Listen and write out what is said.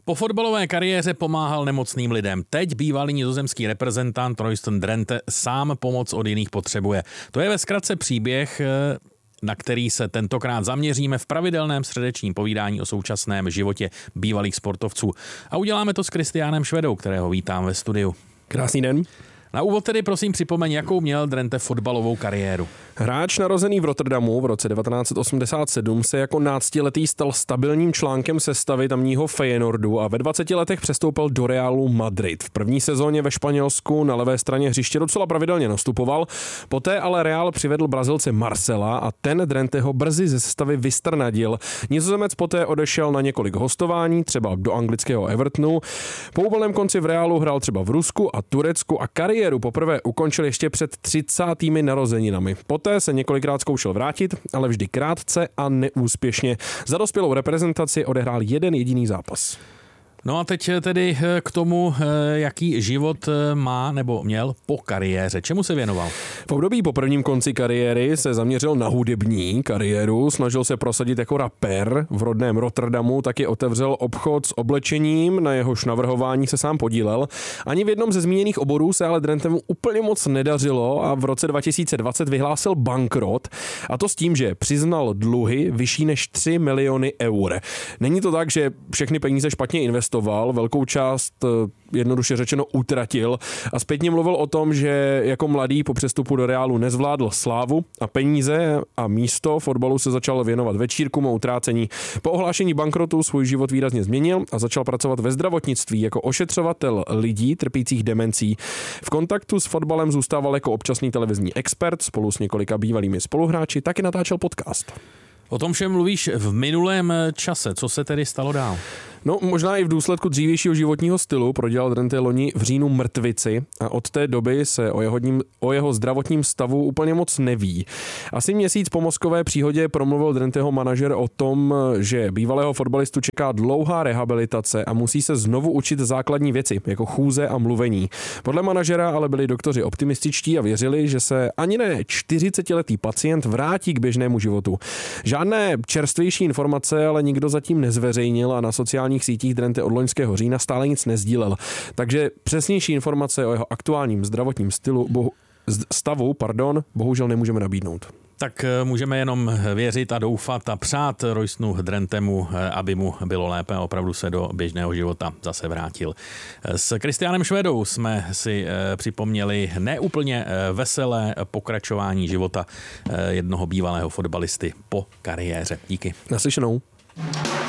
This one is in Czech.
Po fotbalové kariéře pomáhal nemocným lidem. Teď bývalý nizozemský reprezentant Royston Drenthe sám pomoc od jiných potřebuje. To je ve zkratce příběh, na který se tentokrát zaměříme v pravidelném středečním povídání o současném životě bývalých sportovců. A uděláme to s Kristiánem Švedou, kterého vítám ve studiu. Krásný den. Na úvod tedy prosím připomeň, jakou měl Drenthe fotbalovou kariéru. Hráč narozený v Rotterdamu v roce 1987 se jako náctiletý stal stabilním článkem sestavy tamního Feyenoordu a ve 20 letech přestoupil do Realu Madrid. V první sezóně ve Španělsku na levé straně hřiště docela pravidelně nastupoval, poté ale Real přivedl Brazilce Marcela a ten Drentheho brzy ze sestavy vystrnadil. Nizozemec poté odešel na několik hostování, třeba do anglického Evertonu. Po úplném konci v Realu hrál třeba v Rusku a Turecku a kariéru poprvé ukončil ještě před 30. narozeninami. Poté se několikrát zkoušel vrátit, ale vždy krátce a neúspěšně. Za dospělou reprezentaci odehrál jeden jediný zápas. No a teď tedy k tomu, jaký život má nebo měl po kariéře. Čemu se věnoval? V období po prvním konci kariéry se zaměřil na hudební kariéru, snažil se prosadit jako rapper. V rodném Rotterdamu taky otevřel obchod s oblečením, na jehož navrhování se sám podílel. Ani v jednom ze zmíněných oborů se ale Drenthemu úplně moc nedařilo a v roce 2020 vyhlásil bankrot. A to s tím, že přiznal dluhy vyšší než 3 miliony eur. Není to tak, že všechny peníze špatně investoval, velkou část jednoduše řečeno utratil a zpětně mluvil o tom, že jako mladý po přestupu do Realu nezvládl slávu a peníze a místo fotbalu se začal věnovat večírkům a utrácení. Po ohlášení bankrotu svůj život výrazně změnil a začal pracovat ve zdravotnictví jako ošetřovatel lidí trpících demencí. V kontaktu s fotbalem zůstával jako občasný televizní expert, spolu s několika bývalými spoluhráči taky natáčel podcast. O tom všem mluvíš v minulém čase. Co se tedy stalo dál? No, možná i v důsledku dřívějšího životního stylu prodělal Drenthe loni v říjnu mrtvici a od té doby se o jeho zdravotním stavu úplně moc neví. Asi měsíc po mozkové příhodě promluvil Drentheho manažer o tom, že bývalého fotbalistu čeká dlouhá rehabilitace a musí se znovu učit základní věci, jako chůze a mluvení. Podle manažera ale byli doktoři optimističtí a věřili, že se ani ne 40letý pacient vrátí k běžnému životu. Žádné čerstvější informace ale nikdo zatím nezveřejnil a na sociálních sítích Drenthe od loňského října stále nic nezdílel. Takže přesnější informace o jeho aktuálním zdravotním stavu bohužel nemůžeme nabídnout. Tak můžeme jenom věřit a doufat a přát Roystonu Drenthemu, aby mu bylo lépe a opravdu se do běžného života zase vrátil. S Kristiánem Švedou jsme si připomněli neúplně veselé pokračování života jednoho bývalého fotbalisty po kariéře. Díky. Naslyšenou.